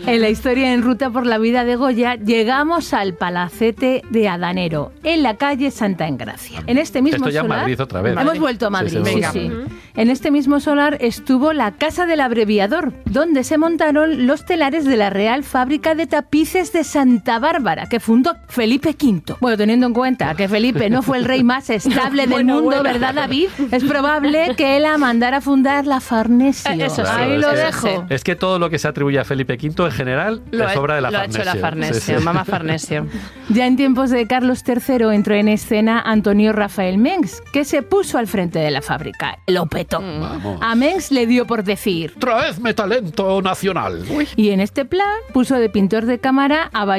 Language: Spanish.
En la historia en Ruta por la Vida de Goya llegamos al Palacete de Adanero, en la calle Santa Engracia. En este mismo Esto ya solar, en Madrid otra vez. Hemos vuelto a Madrid, Sí. En este mismo solar estuvo la Casa del Abreviador, donde se montaron los telares de la Real Fábrica de Tapices de Santa Bárbara, que fundó Felipe V. Bueno, teniendo en cuenta que Felipe no fue el rey más estable del mundo, ¿verdad, David? Es probable que él la mandara a fundar la Farnesio. Eso sí. Claro, Ahí lo dejo. Es que todo lo que se atribuye a Felipe V en general es obra de la Farnesio. Lo ha hecho la Farnesio, Sí. mamá Farnesio. Ya en tiempos de Carlos III entró en escena Antonio Rafael Mengs, que se puso al frente de la fábrica. Lo petó. Vamos. A Mengs le dio por decir: Traedme talento nacional. y en este plan puso de pintor de cámara a